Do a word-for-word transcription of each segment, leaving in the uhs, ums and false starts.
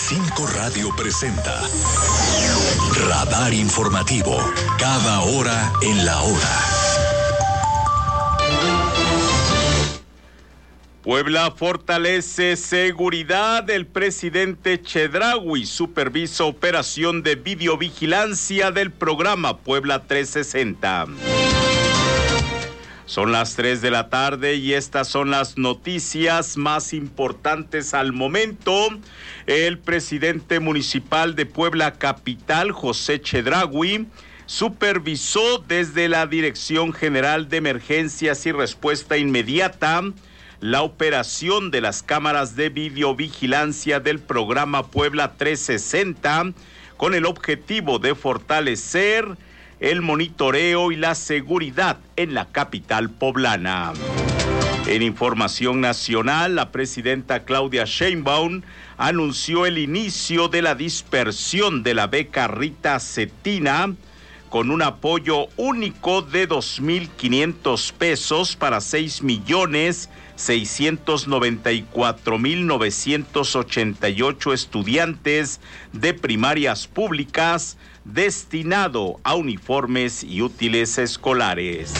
Cinco Radio presenta Radar Informativo, cada hora en la hora. Puebla fortalece seguridad. El presidente Chedraui supervisa operación de videovigilancia del programa Puebla trescientos sesenta. Son las tres de la tarde y estas son las noticias más importantes al momento. El presidente municipal de Puebla Capital, José Chedraui, supervisó desde la Dirección General de Emergencias y Respuesta Inmediata la operación de las cámaras de videovigilancia del programa Puebla trescientos sesenta con el objetivo de fortalecer el monitoreo y la seguridad en la capital poblana. En información nacional, la presidenta Claudia Sheinbaum anunció el inicio de la dispersión de la beca Rita Cetina con un apoyo único de dos mil quinientos pesos para seis millones seiscientos noventa y cuatro mil novecientos ochenta y ocho estudiantes de primarias públicas, destinado a uniformes y útiles escolares.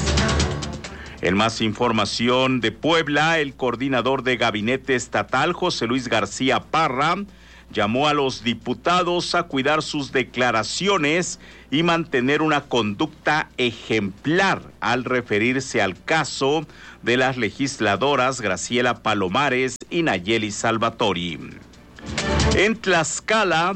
En más información de Puebla, el coordinador de gabinete estatal, José Luis García Parra, llamó a los diputados a cuidar sus declaraciones y mantener una conducta ejemplar al referirse al caso de las legisladoras Graciela Palomares y Nayeli Salvatori. En Tlaxcala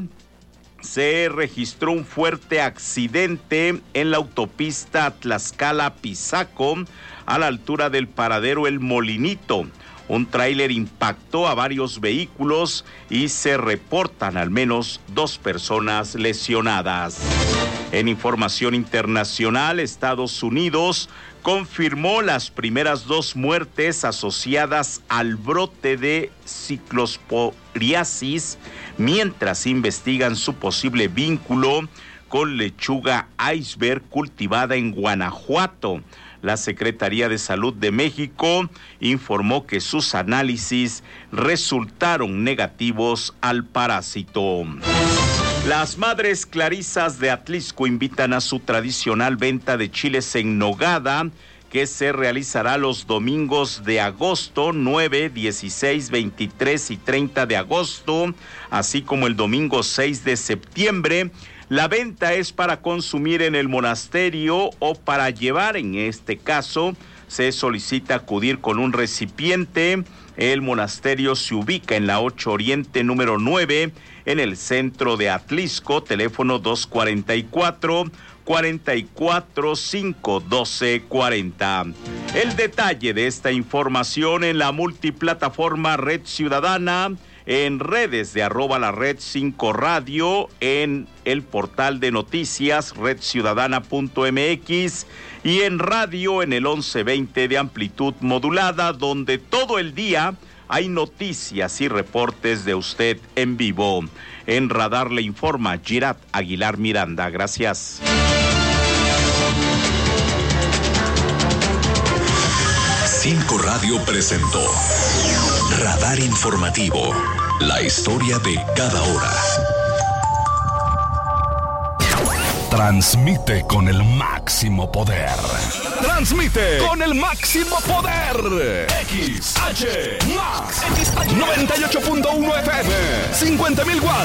se registró un fuerte accidente en la autopista Tlaxcala-Pisaco a la altura del paradero El Molinito. Un tráiler impactó a varios vehículos y se reportan al menos dos personas lesionadas. En información internacional, Estados Unidos confirmó las primeras dos muertes asociadas al brote de ciclosporiasis, mientras investigan su posible vínculo con lechuga iceberg cultivada en Guanajuato. La Secretaría de Salud de México informó que sus análisis resultaron negativos al parásito. Las Madres Clarisas de Atlixco invitan a su tradicional venta de chiles en nogada, que se realizará los domingos de agosto nueve, dieciséis, veintitrés y treinta de agosto, así como el domingo seis de septiembre. La venta es para consumir en el monasterio o para llevar. En este caso, se solicita acudir con un recipiente. El monasterio se ubica en la ocho Oriente número nueve, en el centro de Atlixco. Teléfono dos cuarenta y cuatro, cuarenta y cuatro, cinco, doce, cuarenta. El detalle de esta información en la multiplataforma Red Ciudadana, en redes de arroba la red cinco radio, en el portal de noticias red ciudadana punto m x y en radio en el once veinte de amplitud modulada, donde todo el día hay noticias y reportes de usted en vivo. En Radar le informa Girat Aguilar Miranda. Gracias. Cinco Radio presentó Radar Informativo, la historia de cada hora. Transmite con el máximo poder. Transmite con el máximo poder. X H Max noventa y ocho punto uno F M, cincuenta mil watts.